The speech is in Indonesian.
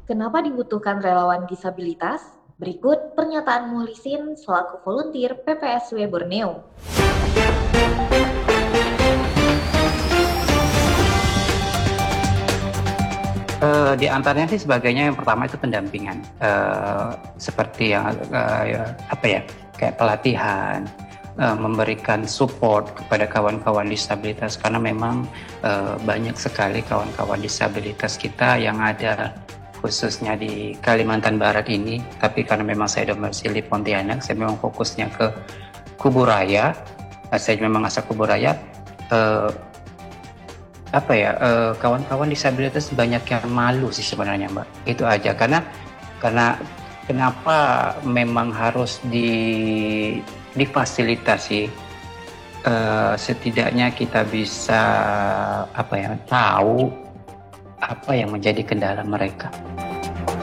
Kenapa dibutuhkan relawan disabilitas? Berikut pernyataan Muhlisin selaku volunteer PPSW Borneo. Di antaranya sih sebagainya yang pertama itu pendampingan, seperti yang apa ya, kayak pelatihan, memberikan support kepada kawan-kawan disabilitas karena memang banyak sekali kawan-kawan disabilitas kita yang ada khususnya di Kalimantan Barat ini. Tapi karena memang saya domisili Pontianak, saya memang fokusnya ke Kuburaya. Saya memang asal Kuburaya. eh, Kawan-kawan disabilitas banyak yang malu sih sebenarnya, Mbak. Itu aja, karena kenapa memang harus difasilitasi. Setidaknya kita bisa tahu apa yang menjadi kendala mereka.